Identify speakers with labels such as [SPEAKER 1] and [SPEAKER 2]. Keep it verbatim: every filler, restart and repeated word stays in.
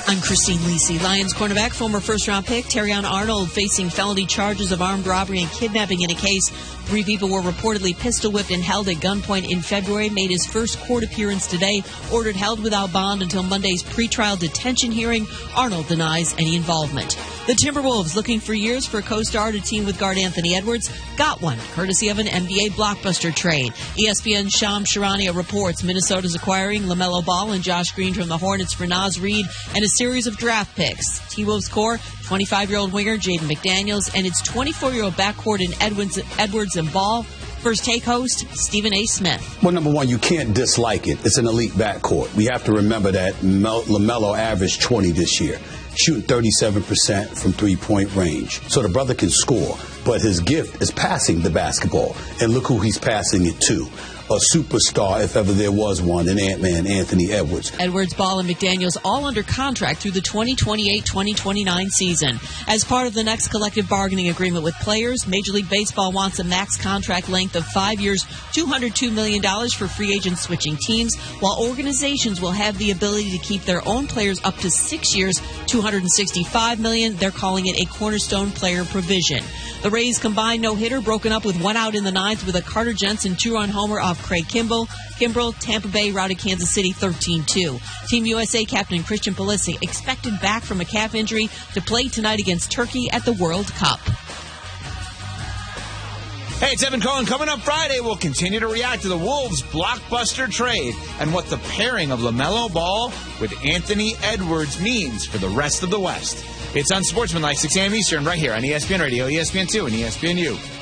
[SPEAKER 1] I'm Christine Lisi. Lions cornerback, former first-round pick Terrion Arnold, facing felony charges of armed robbery and kidnapping in a case three people were reportedly pistol-whipped and held at gunpoint in February. Made his first court appearance today. Ordered held without bond until Monday's pretrial detention hearing. Arnold denies any involvement. The Timberwolves, looking for years for a co-star to team with guard Anthony Edwards, got one, courtesy of an N B A blockbuster trade. E S P N's Shams Charania reports Minnesota's acquiring LaMelo Ball and Josh Green from the Hornets for Naz Reid and a series of draft picks. T-Wolves core, twenty-five-year-old winger Jaden McDaniels and its twenty-four-year-old backcourt in Edwards, Edwards and Ball. First Take host, Stephen A. Smith.
[SPEAKER 2] Well, number one, you can't dislike it. It's an elite backcourt. We have to remember that Mel- LaMelo averaged twenty this year, shooting thirty-seven percent from three-point range. So the brother can score, but his gift is passing the basketball. And look who he's passing it to. A superstar, if ever there was one, in Ant-Man, Anthony Edwards.
[SPEAKER 1] Edwards, Ball, and McDaniels all under contract through the twenty twenty-eight twenty twenty-nine season. As part of the next collective bargaining agreement with players, Major League Baseball wants a max contract length of five years, two hundred two million dollars for free agents switching teams, while organizations will have the ability to keep their own players up to six years, two hundred sixty-five million dollars. They're calling it a cornerstone player provision. The Rays' combined no-hitter broken up with one out in the ninth with a Carter Jensen two-run homer off Craig Kimbrell. Kimbrell, Tampa Bay routed Kansas City thirteen two. Team U S A captain Christian Pulisic expected back from a calf injury to play tonight against Turkey at the World Cup.
[SPEAKER 3] Hey, it's Evan Cohen. Coming up Friday, we'll continue to react to the Wolves' blockbuster trade and what the pairing of LaMelo Ball with Anthony Edwards means for the rest of the West. It's Unsportsmanlike, six a.m. Eastern, right here on E S P N Radio, E S P N two, and E S P N U.